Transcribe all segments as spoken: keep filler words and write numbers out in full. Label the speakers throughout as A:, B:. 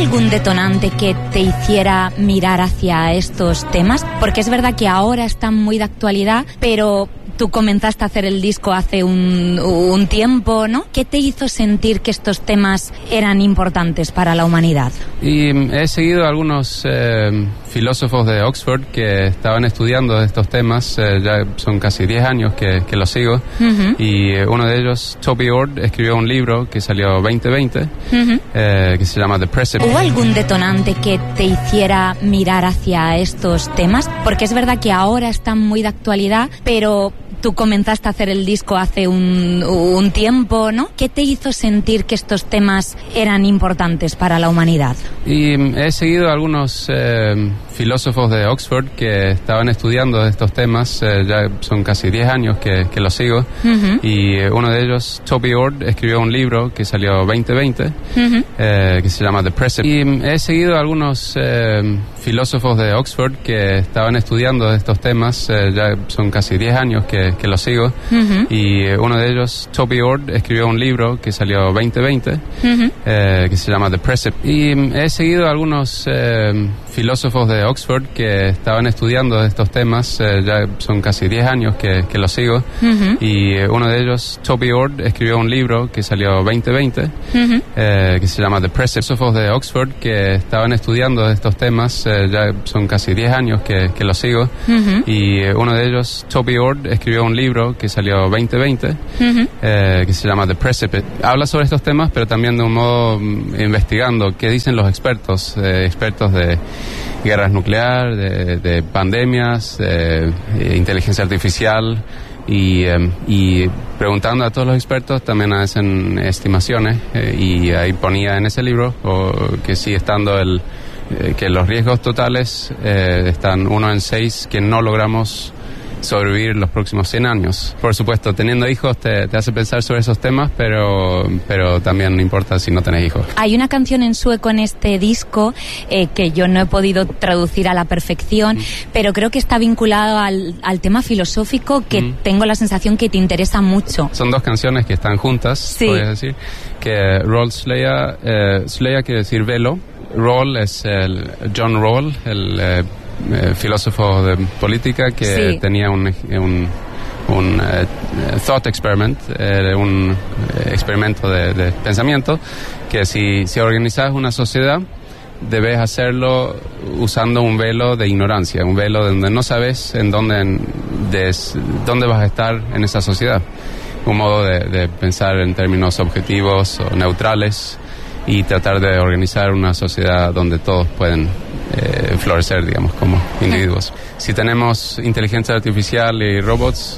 A: algún detonante que te hiciera mirar hacia estos temas? Porque es verdad que ahora están muy de actualidad, pero tú comenzaste a hacer el disco hace un, un tiempo, ¿no? ¿Qué te hizo sentir que estos temas eran importantes para la humanidad?
B: Y he seguido a algunos eh, filósofos de Oxford que estaban estudiando estos temas, eh, ya son casi diez años que, que los sigo, uh-huh. y uno de ellos, Toby Ord, escribió un libro que salió veinte veinte, uh-huh. eh, que se llama The Precipice.
A: ¿Hubo algún detonante que te hiciera mirar hacia estos temas? Porque es verdad que ahora están muy de actualidad, pero tú comenzaste a hacer el disco hace un, un tiempo, ¿no? ¿Qué te hizo sentir que estos temas eran importantes para la humanidad?
B: Y he seguido a algunos eh, filósofos de Oxford que estaban estudiando estos temas, eh, ya son casi diez años que, que los sigo, uh-huh. y uno de ellos, Toby Ord, escribió un libro que salió veinte veinte, uh-huh. eh, que se llama The Precipice. Y he seguido a algunos eh, filósofos de Oxford que estaban estudiando estos temas, eh, ya son casi diez años que, que los sigo, uh-huh. y uno de ellos, Toby Ord, escribió un libro que salió veinte veinte, uh-huh. eh, que se llama The Precipice. Y he seguido a algunos eh, filósofos de Oxford que estaban estudiando estos temas, eh, ya son casi diez años que, que los sigo, uh-huh. y uno de ellos, Toby Ord, escribió un libro que salió veinte veinte, uh-huh. eh, que se llama The Precipice. Filósofos de Oxford que estaban estudiando estos temas, eh, ya son casi diez años que, que los sigo, uh-huh. y uno de ellos, Toby Ord, escribió un libro que salió veinte veinte, uh-huh. eh, que se llama The Precipice. Habla sobre estos temas, pero también de un modo um, investigando qué dicen los expertos, eh, expertos de guerras nucleares, de, de pandemias, de, de inteligencia artificial, y, eh, y preguntando a todos los expertos también hacen estimaciones, eh, y ahí ponía en ese libro o, que sigue estando el eh, que los riesgos totales eh, están uno en seis que no logramos sobrevivir los próximos cien años. Por supuesto, teniendo hijos te, te hace pensar sobre esos temas, pero, pero también no importa si no tenés hijos.
A: Hay una canción en sueco en este disco eh, que yo no he podido traducir a la perfección, mm. pero creo que está vinculado al, al tema filosófico que mm. tengo la sensación que te interesa mucho.
B: Son dos canciones que están juntas,
A: sí.
B: podrías decir, que Roald Sleya, eh, Sleya quiere decir velo, Roald es el John Rawls, el eh, Eh, filósofo de política que sí. tenía un, un, un uh, thought experiment, eh, un eh, experimento de, de pensamiento, que si, si organizas una sociedad debes hacerlo usando un velo de ignorancia, un velo donde no sabes en dónde, en, des, dónde vas a estar en esa sociedad. Un modo de, de pensar en términos objetivos o neutrales y tratar de organizar una sociedad donde todos pueden eh, florecer, digamos, como individuos. Si tenemos inteligencia artificial y robots,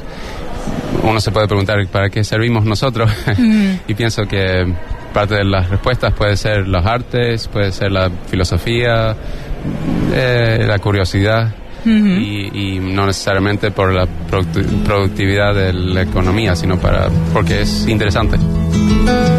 B: uno se puede preguntar ¿para qué servimos nosotros? Mm. Y pienso que parte de las respuestas puede ser los artes, puede ser la filosofía, eh, la curiosidad. Uh-huh. y, y no necesariamente por la productividad de la economía, sino para porque es interesante.